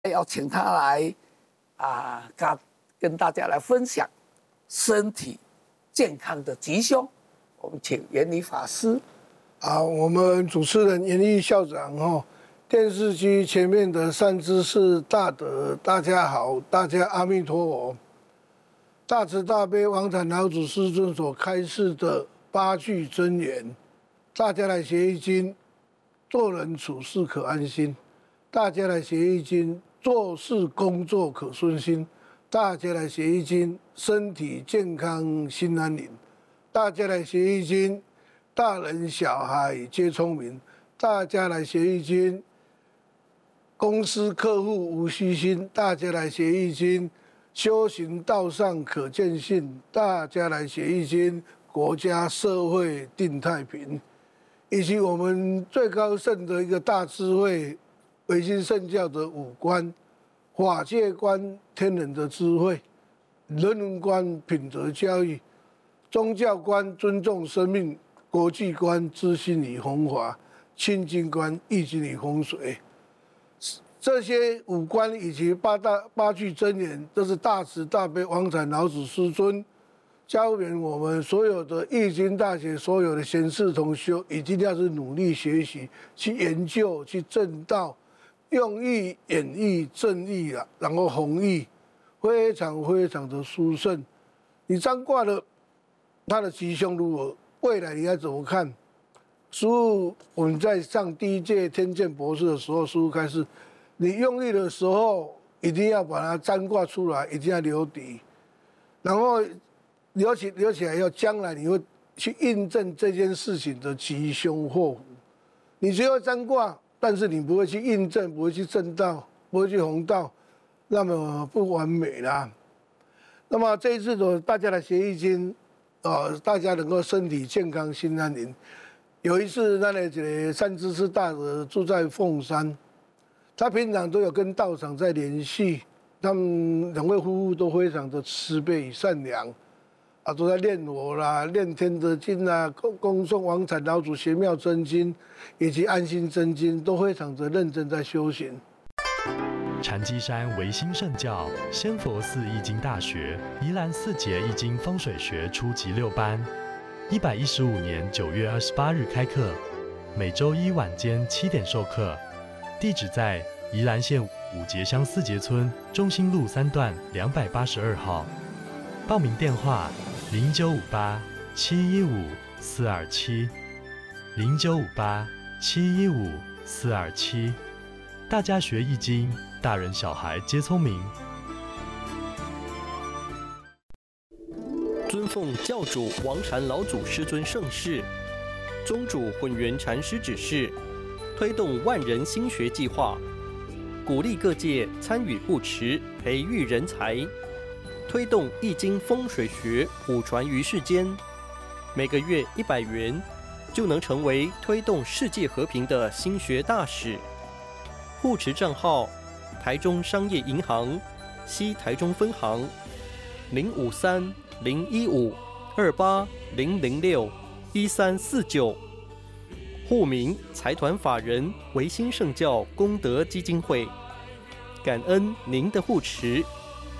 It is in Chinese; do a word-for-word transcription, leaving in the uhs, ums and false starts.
要请他来啊，跟跟大家来分享身体健康的吉凶。我们请元礼法师。 啊，我们主持人元礼校长哦，电视机前面的善知识大德，大家好，大家阿弥陀佛。大慈大悲王禅老祖师尊所开示的八句真言，大家来学易经，做人处事可安心；大家来学易经，做事工作可顺心；大家来学易经，身体健康心安宁；大家来学易经，大人小孩皆聪明；大家来学易经，公司客户无虚心；大家来学易经，修行道上可见性；大家来学易经，国家社会定太平。以及我们最高圣的一个大智慧，唯心圣教的五观：法界观天人的智慧，人文观品德教育，宗教观尊重生命，国际观知心与弘法，清净观易经与风水。这些五观以及八大八句真言，都是大慈大悲王禅老祖师尊教勉我们所有的易经大学所有的贤士同修，一定要是努力学习，去研究，去正道，用意演绎正义啊，然后弘毅，非常非常的殊胜。你占卦了他的吉凶如何，未来你要怎么看？师父我们在上第一届天剑博士的时候，师父开始。你用力的时候，一定要把它占卦出来，一定要留底，然后留起留起来，要将来你会去印证这件事情的吉凶祸福。你只有占卦，但是你不会去印证，不会去正道，不会去弘道，那么不完美啦。那么这一次的大家来学易经，呃，大家能够身体健康、心安宁。有一次，那个这个善知识大德住在凤山。他平常都有跟道场在联系，他们两位夫妇都非常的慈悲与善良，啊，都在念佛啦、念天德经啦、恭恭诵王禅老祖玄妙真经，以及安心真经，都非常的认真在修行。 禅机山唯心圣教仙佛寺易经大学宜兰四节易经风水学初级六班，一百一十五年九月二十八日开课，每周一晚间七点授课。地址在宜兰县五节乡四节村中心路三段两百八十二号。报名电话：零九五八七一五四二七，零九五八七一五四二七。大家学易经，大人小孩皆聪明。 尊奉教主王禅老祖师尊盛世，宗主混元禅师指示。推动万人心学计划，鼓励各界参与护持，培育人才，推动易经风水学普传于世间。每个月一百元，就能成为推动世界和平的心学大使。护持账号：台中商业银行西台中分行零五三零一五二八零零六一三四九。户名财团法人唯心圣教功德基金会，感恩您的护持。